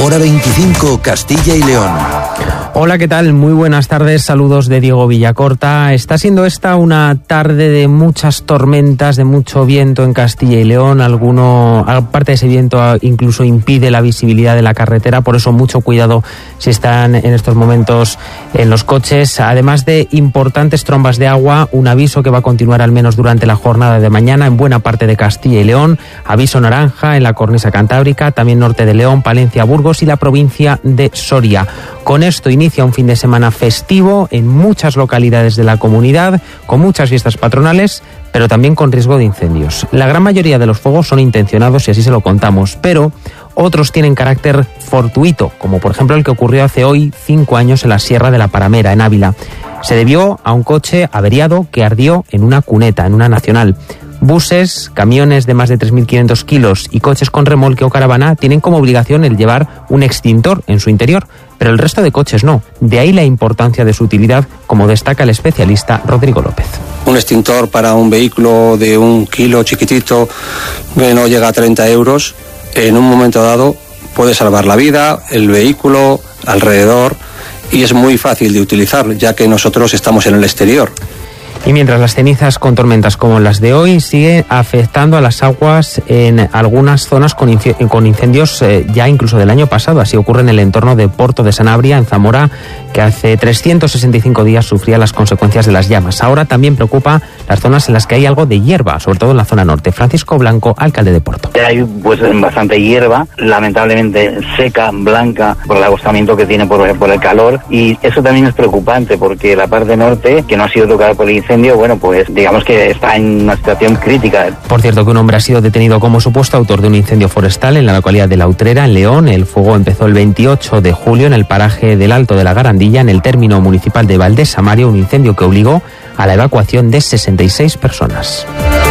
Hora 25, Castilla y León. Hola, ¿qué tal? Muy buenas tardes, saludos de Diego Villacorta. Está siendo esta una tarde de muchas tormentas, de mucho viento en Castilla y León. Aparte de ese viento, incluso impide la visibilidad de la carretera, por eso mucho cuidado si están en estos momentos en los coches. Además de importantes trombas de agua, un aviso que va a continuar al menos durante la jornada de mañana en buena parte de Castilla y León. Aviso naranja en la cornisa cantábrica, también norte de León, Palencia, Burgos y la provincia de Soria. Con esto inicia un fin de semana festivo en muchas localidades de la comunidad, con muchas fiestas patronales, pero también con riesgo de incendios. La gran mayoría de los fuegos son intencionados y así se lo contamos, pero otros tienen carácter fortuito, como por ejemplo el que ocurrió hace hoy 5 años en la Sierra de la Paramera, en Ávila. Se debió a un coche averiado que ardió en una cuneta, en una nacional. Buses, camiones de más de 3.500 kilos y coches con remolque o caravana tienen como obligación el llevar un extintor en su interior, pero el resto de coches no. De ahí la importancia de su utilidad, como destaca el especialista Rodrigo López. Un extintor para un vehículo de 1 kilo chiquitito que no llega a 30 euros, en un momento dado puede salvar la vida, el vehículo, alrededor, y es muy fácil de utilizar, ya que nosotros estamos en el exterior. Y mientras las cenizas con tormentas como las de hoy siguen afectando a las aguas en algunas zonas con incendios ya incluso del año pasado. Así ocurre en el entorno de Porto de Sanabria, en Zamora, que hace 365 días sufría las consecuencias de las llamas. Ahora también preocupa las zonas en las que hay algo de hierba, sobre todo en la zona norte. Francisco Blanco, alcalde de Porto. Hay bastante hierba, lamentablemente seca, blanca, por el agostamiento que tiene por el calor, y eso también es preocupante porque la parte norte, que no ha sido tocada por el incendio, pues digamos que está en una situación crítica. Por cierto, que un hombre ha sido detenido como supuesto autor de un incendio forestal en la localidad de La Utrera, en León. El fuego empezó el 28 de julio en el paraje del Alto de la Garandilla, en el término municipal de Valdés Samario, un incendio que obligó a la evacuación de 66 personas.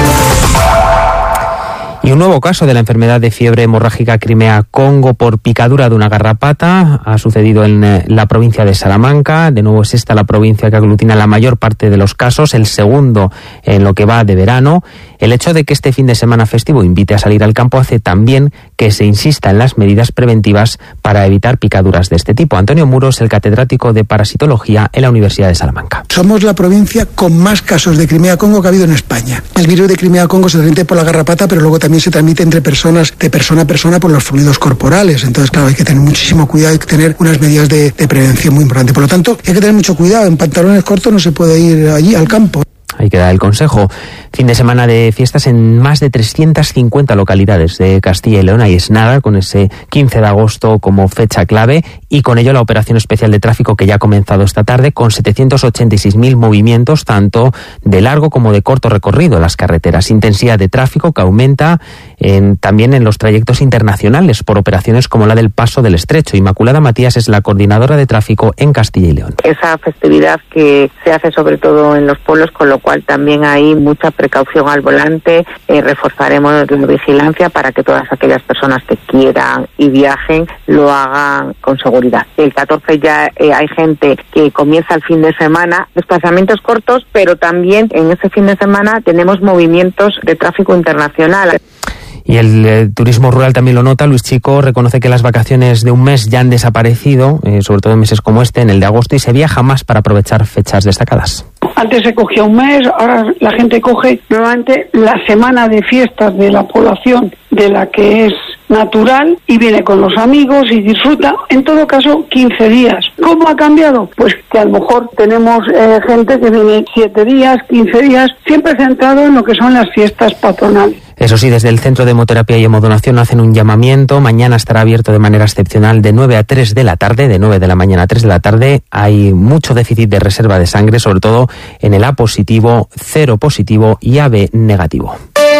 Y un nuevo caso de la enfermedad de fiebre hemorrágica Crimea-Congo por picadura de una garrapata ha sucedido en la provincia de Salamanca. De nuevo es esta la provincia que aglutina la mayor parte de los casos, el segundo en lo que va de verano. El hecho de que este fin de semana festivo invite a salir al campo hace también que se insista en las medidas preventivas para evitar picaduras de este tipo. Antonio Muros, el catedrático de parasitología en la Universidad de Salamanca. Somos la provincia con más casos de Crimea-Congo que ha habido en España. El virus de Crimea-Congo se transmite por la garrapata, pero luego también se transmite entre personas, de persona a persona, por los fluidos corporales. Entonces, claro, hay que tener muchísimo cuidado, hay que tener unas medidas de prevención muy importantes. Por lo tanto, hay que tener mucho cuidado. En pantalones cortos no se puede ir allí al campo. Ahí queda el consejo. Fin de semana de fiestas en más de 350 localidades de Castilla y León. Ahí es nada, con ese 15 de agosto como fecha clave, y con ello la operación especial de tráfico que ya ha comenzado esta tarde, con 786.000 movimientos, tanto de largo como de corto recorrido en las carreteras. Intensidad de tráfico que aumenta también en los trayectos internacionales por operaciones como la del Paso del Estrecho. Inmaculada Matías es la coordinadora de tráfico en Castilla y León. Esa festividad que se hace sobre todo en los pueblos, con lo cual también hay mucha precaución al volante. Reforzaremos la vigilancia para que todas aquellas personas que quieran y viajen lo hagan con seguridad. El 14 ya hay gente que comienza el fin de semana, desplazamientos cortos, pero también en ese fin de semana tenemos movimientos de tráfico internacional. Y el turismo rural también lo nota. Luis Chico reconoce que las vacaciones de un mes ya han desaparecido, sobre todo en meses como este, en el de agosto, y se viaja más para aprovechar fechas destacadas. Antes se cogía un mes, ahora la gente coge nuevamente la semana de fiestas de la población, de la que es natural, y viene con los amigos y disfruta, en todo caso 15 días. ¿Cómo ha cambiado? Pues que a lo mejor tenemos gente que viene 7 días, 15 días, siempre centrado en lo que son las fiestas patronales. Eso sí, desde el Centro de Hemoterapia y Hemodonación hacen un llamamiento. Mañana estará abierto de manera excepcional de 9 a 3 de la tarde, de 9 de la mañana a 3 de la tarde. Hay mucho déficit de reserva de sangre, sobre todo en el A positivo, 0 positivo y AB negativo.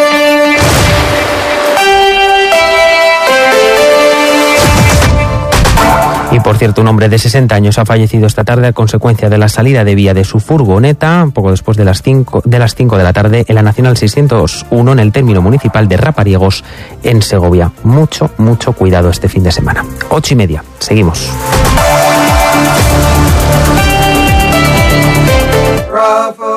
Y por cierto, un hombre de 60 años ha fallecido esta tarde a consecuencia de la salida de vía de su furgoneta, poco después de las 5 de la tarde, en la Nacional 601, en el término municipal de Rapariegos, en Segovia. Mucho cuidado este fin de semana. 8:30. Seguimos. Rafa.